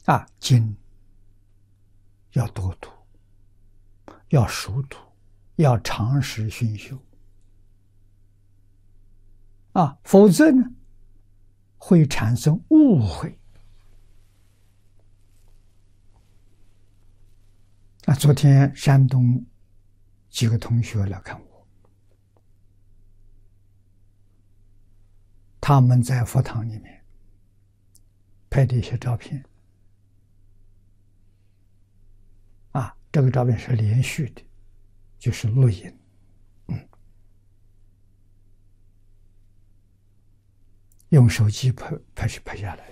经要多读，要熟读，要长时熏修否则呢会产生误会昨天山东几个同学来看我，他们在佛堂里面拍的一些照片这个照片是连续的，就是录影用手机拍下来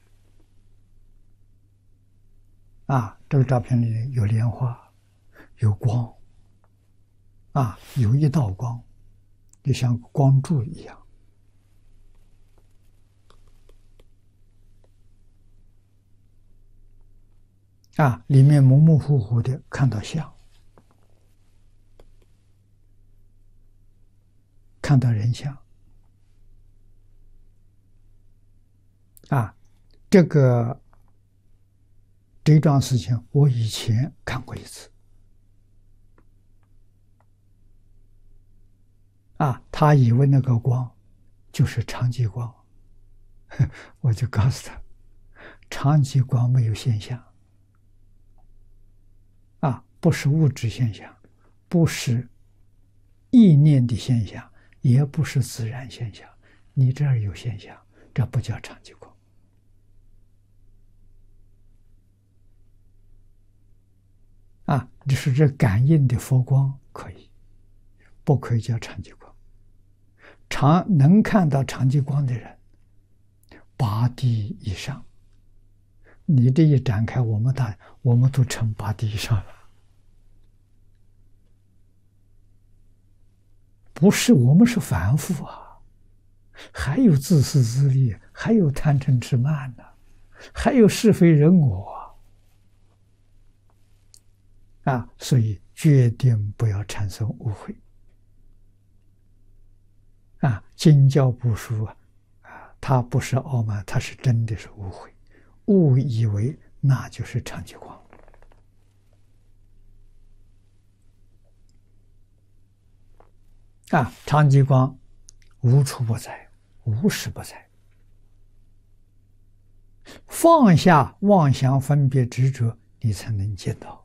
这个照片里有莲花，有光有一道光，就像光柱一样里面模模糊糊的看到像，看到人像这桩事情我以前看过一次他以为那个光就是长极光我就告诉他，长极光没有现象不是物质现象，不是意念的现象，也不是自然现象，你这儿有现象，这不叫长极光就是这感应的佛光可以，不可以叫长极光。能看到长极光的人8地以上，你这一展开，我们都成8地以上了。不是我们是凡夫还有自私自利，还有贪嗔痴慢还有是非人我所以决定不要产生误会经教部书他不是傲慢，他是真的是误会，误以为那就是长极光长极光无处不在，无时不在。放下妄想分别执着，你才能见到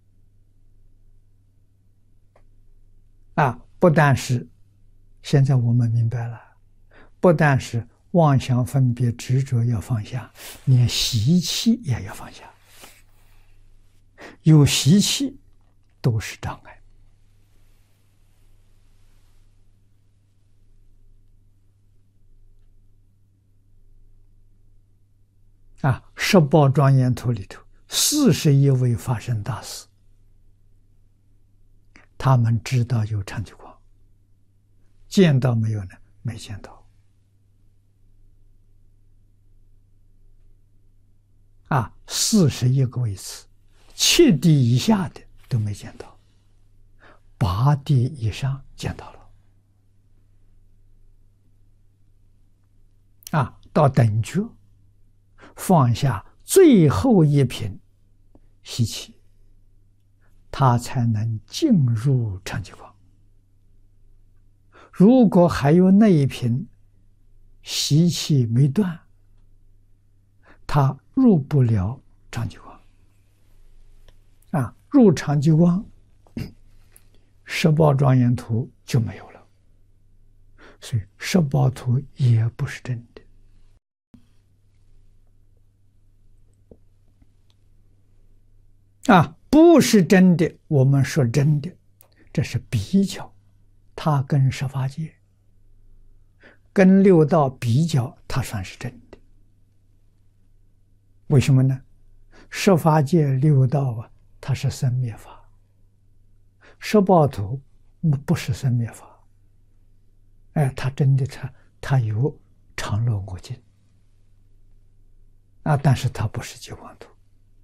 不但是现在我们明白了，不但是妄想分别执着要放下，连习气也要放下，有习气都是障碍十宝庄严图里头41位法身大士，他们知道有长极光，见到没有呢？没见到41个位次，7地以下的都没见到，8地以上见到了到等觉放下最后一品习气，他才能进入长极光。如果还有那一品习气没断，他入不了长极光入长极光十宝庄严图就没有了，所以十宝图也不是真的不是真的。我们说真的，这是比较，它跟十法界跟六道比较，它算是真的。为什么呢？十法界六道它是生灭法，十宝图不是生灭法它真的它有常乐我净但是它不是极光图，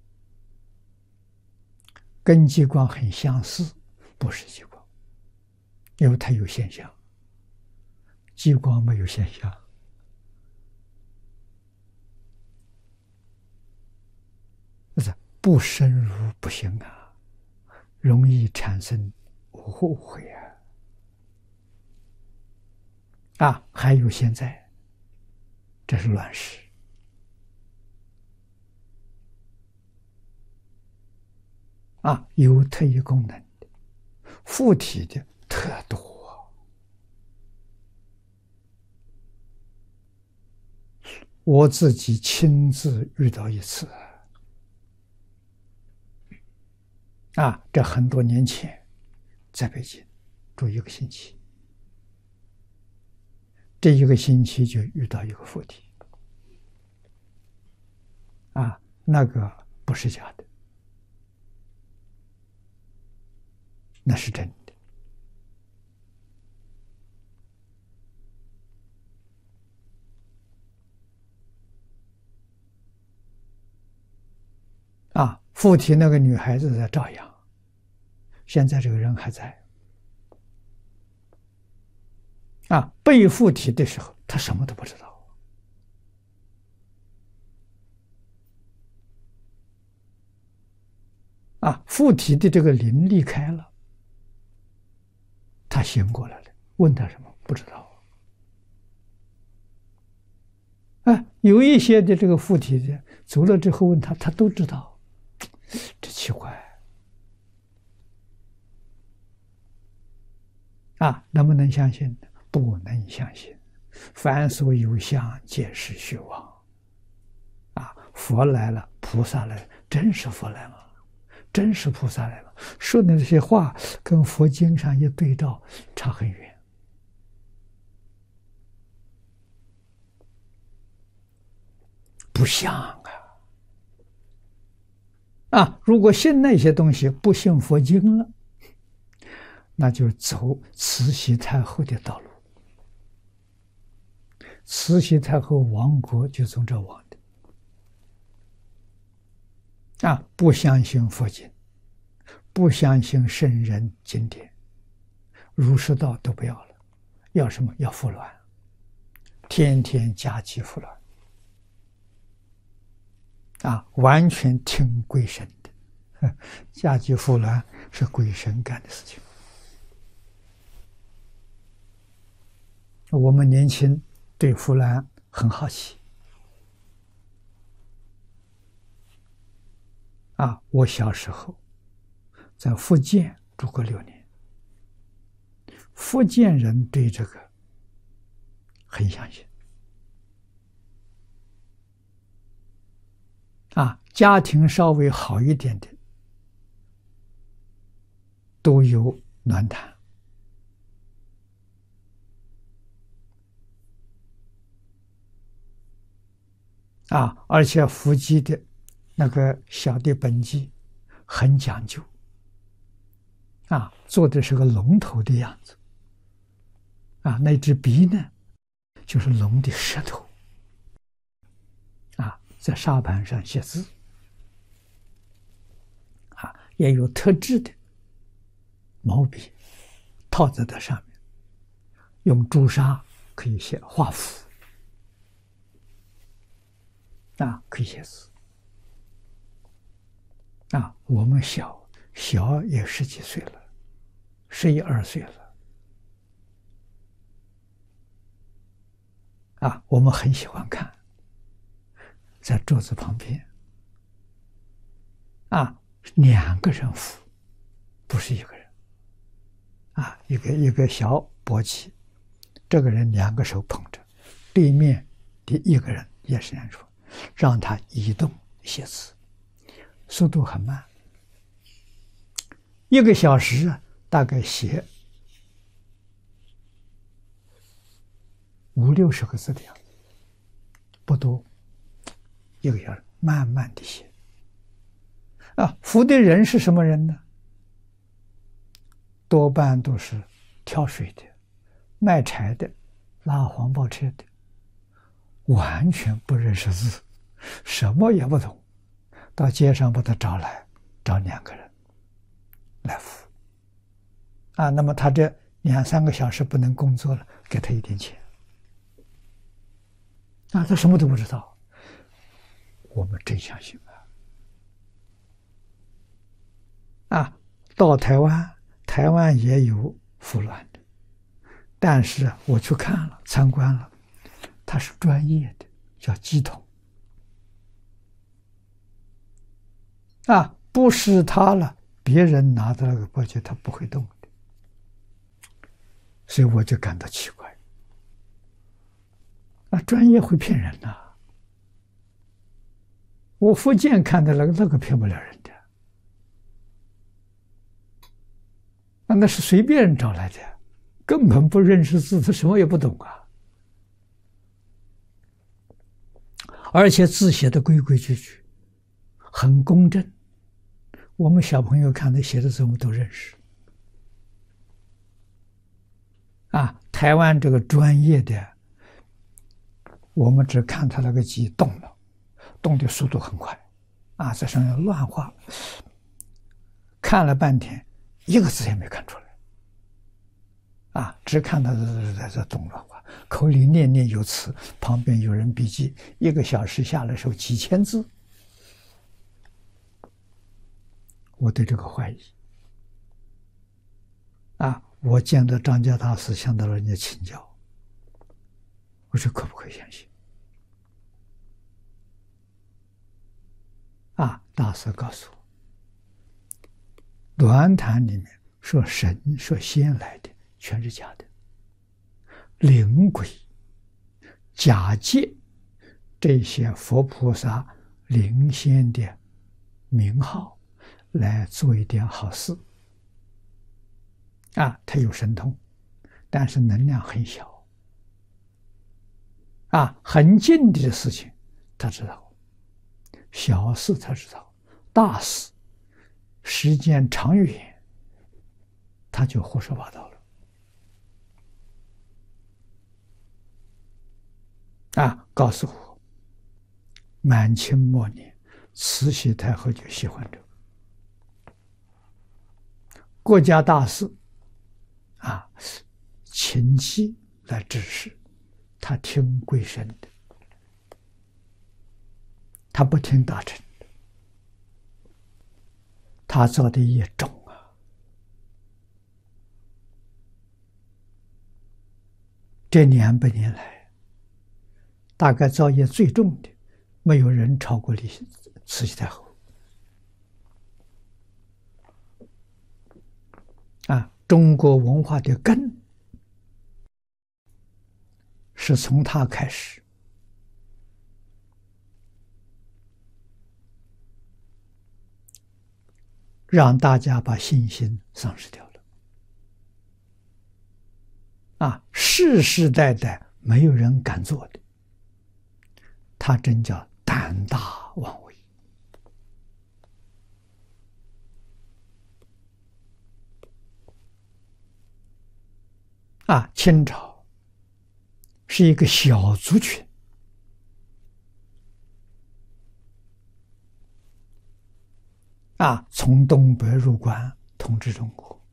跟极光很相似，不是极光，因为它有现象，极光没有现象不深入不行啊，容易产生后悔还有现在，这是乱世有特异功能的、附体的特多。我自己亲自遇到一次这很多年前在北京住1个星期，这1个星期就遇到一个附体那个不是假的，那是真的附体那个女孩子在照样，现在这个人还在被附体的时候他什么都不知道附体的这个灵离开了，他醒过来了，问他什么不知道有一些的这个附体的走了之后问他，他都知道，这奇怪能不能相信？不能相信，凡所有相，皆是虚妄佛来了，菩萨来了，真是佛来了，真是菩萨来了，说的这些话跟佛经上一对照，差很远不像如果信那些东西，不信佛经了，那就走慈禧太后的道路。慈禧太后亡国就从这亡的不相信佛经，不相信圣人经典，儒释道都不要了，要什么？要服卵，天天家鸡服卵完全听鬼神的，家鸡服卵是鬼神干的事情。我们年轻对服卵很好奇我小时候在福建住过6年，福建人对这个很相信家庭稍微好一点的都有暖坛而且伏击的那个小的本机很讲究做的是个龙头的样子那只笔呢就是龙的舌头在沙盘上写字也有特制的毛笔套在这上面，用朱砂可以写画符可以写字我们小也10几岁了，11、12岁了我们很喜欢看，在桌子旁边2个人扶，不是1个人一个小簸箕，这个人2个手捧着，对面的1个人也是这样说，让他移动写字，速度很慢，1个小时大概写50、60个字的样子，不多，1个小时慢慢的写服的人是什么人呢？多半都是挑水的、卖柴的、拉黄包车的，完全不认识字，什么也不懂，到街上把他找来，找2个人来服那么他这2、3个小时不能工作了，给他一点钱他什么都不知道。我们真相信啊，到台湾，台湾也有服卵的，但是我去看了参观了，他是专业的，叫乩童。啊，不是他了，别人拿到那个钵磬，他不会动的，所以我就感到奇怪。啊，专业会骗人呐！我福建看的那个骗不了人的，那是随便人找来的，根本不认识字，他什么也不懂啊。而且字写的规规矩矩，很公正。我们小朋友看的写的字，我们都认识。啊，台湾这个专业的，我们只看他那个鸡动了，动的速度很快，啊，在上面乱画，看了半天，一个字也没看出来。啊，只看他在这动乱画，口里念念有词，旁边有人笔记，1个小时下来时候几千字。我对这个怀疑。啊，我见到张家大师向到人家请教，我说可不可以相信？啊，大师告诉我，鸾坛里面说神说仙来的全是假的，灵鬼、假借这些佛菩萨、灵仙的名号来做一点好事。啊，他有神通，但是能量很小。啊，很近的事情他知道，小事他知道，大事时间长远他就胡说八道了。啊，告诉我，满清末年慈禧太后就喜欢这个国家大事。啊，请祭来指示，他听贵神的，他不听大臣的，他造的业重啊！这200年来，大概造业最重的，没有人超过慈禧太后。啊。中国文化的根是从他开始，让大家把信心丧失掉了。啊，世世代代没有人敢做的，他真叫胆大妄为。啊，清朝是一个小族群，啊，从东北入关统治中国。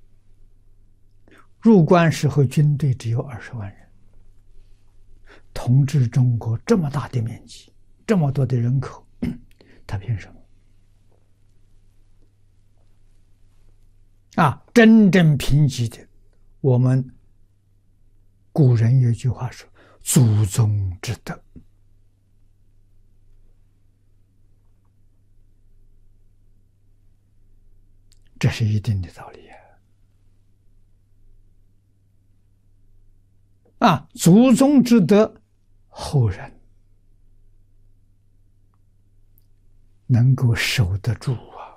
入关时候军队只有20万人，统治中国这么大的面积，这么多的人口，他凭什么？啊，真正贫瘠的，我们古人有一句话说：“祖宗之德。”这是一定的道理啊！祖宗之德，后人能够守得住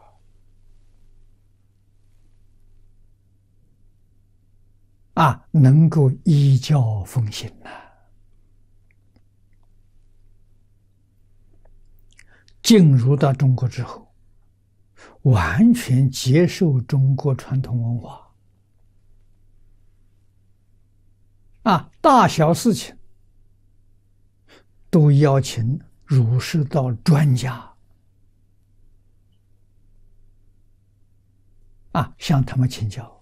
啊，能够依教奉行呐。进入到中国之后，完全接受中国传统文化啊，大小事情都邀请儒释道专家啊，向他们请教。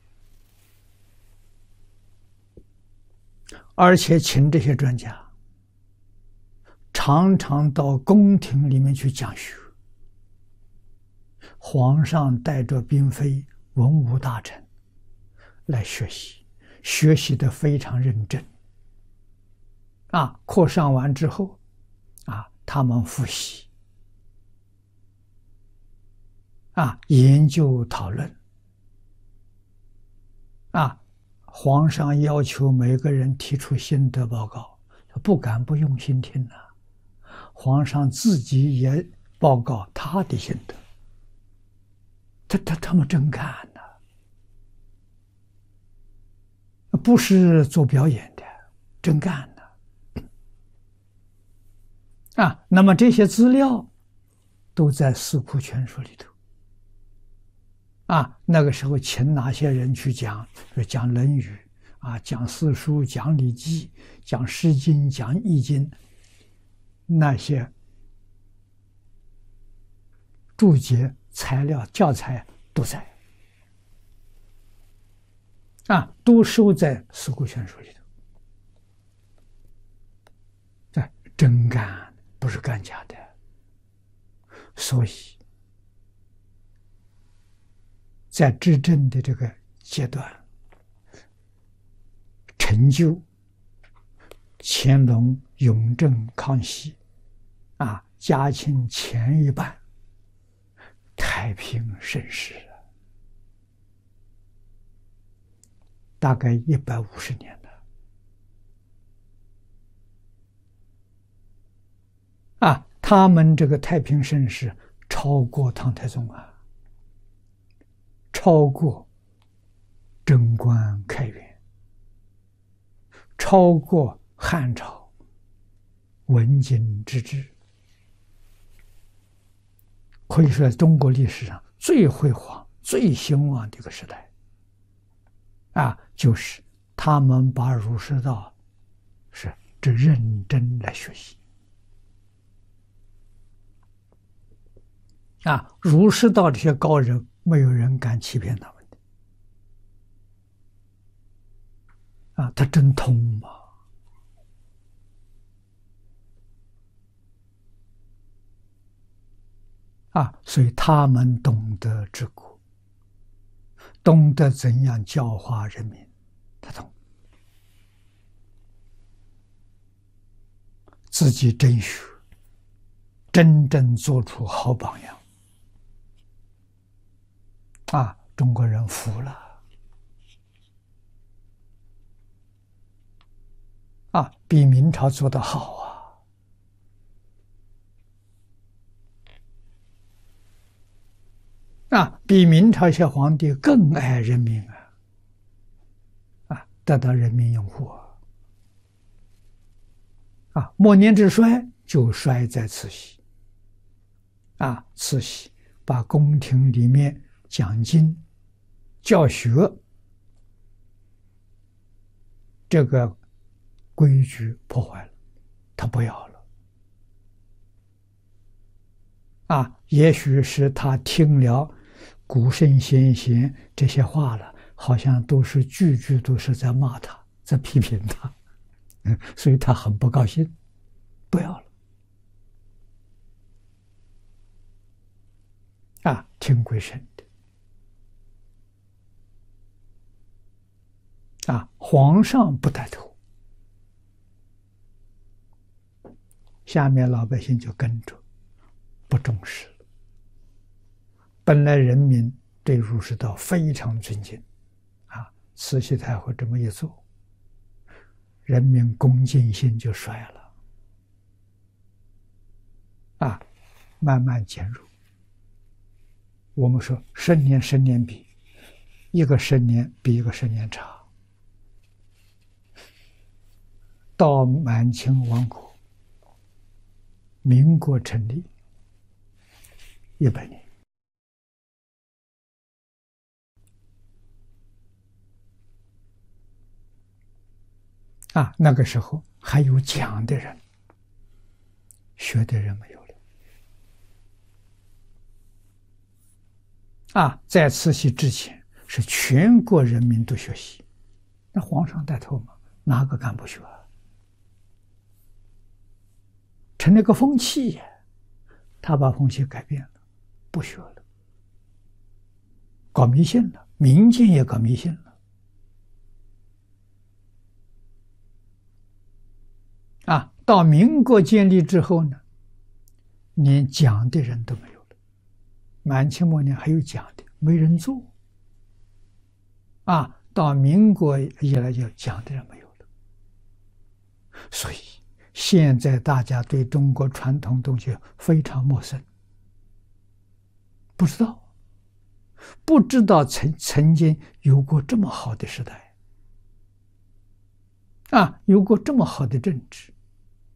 而且请这些专家常常到宫廷里面去讲学， 皇上带着嫔妃、文武大臣来学习，学习的非常认真。课上完之后，他们复习，研究讨论，皇上要求每个人提出心得报告，不敢不用心听呐。皇上自己也报告他的心得，他们真干呐，不是做表演的，真干呐。那么这些资料都在《四库全书》里头。那个时候请哪些人去讲？讲《论语》讲四书，讲《礼记》，讲《诗经》，讲《易经》，那些注解、材料、教材都在，都收在《四库全书》里头。真干，不是干假的。所以在执政的这个阶段，成就乾隆、雍正、康熙，嘉庆前一半，太平盛世了，大概150年了。他们这个太平盛世超过唐太宗超过贞观开元，超过汉朝文景之治，可以说中国历史上最辉煌、最兴旺的一个时代。就是他们把儒释道是这认真来学习。儒释道这些高人，没有人敢欺骗他们的。他真通吗？所以他们懂得治国，懂得怎样教化人民，他懂。自己真学，真正做出好榜样。中国人服了。比明朝做得好比明朝一些皇帝更爱人民得到人民拥护末年之衰就衰在慈禧慈禧把宫廷里面讲经教学这个规矩破坏了，他不要了也许是他听了古圣先贤这些话了，好像都是句句都是在骂他，在批评他，所以他很不高兴，不要了听归神的皇上不带头，下面老百姓就跟着，不重视了。本来人民对儒释道非常尊敬慈禧太后这么一做，人民恭敬心就衰了慢慢减弱。我们说10年比，一个10年比一个10年差。到满清亡国，民国成立100年那个时候还有讲的人，学的人没有了在慈禧之前是全国人民都学习，那皇上带头嘛，哪个敢不学成了个风气他把风气改变了，不学了搞迷信了，民间也搞迷信了。到民国建立之后呢，连讲的人都没有了。满清末年还有讲的，没人做。到民国以来就讲的人没有了。所以现在大家对中国传统东西非常陌生，不知道曾经有过这么好的时代，有过这么好的政治，